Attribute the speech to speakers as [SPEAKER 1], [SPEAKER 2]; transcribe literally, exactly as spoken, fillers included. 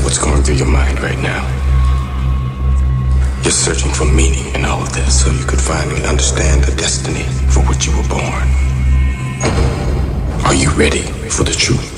[SPEAKER 1] what's going through your mind right now. You're searching for meaning in all of this so you could finally understand the destiny for which you were born. Are you ready for the truth?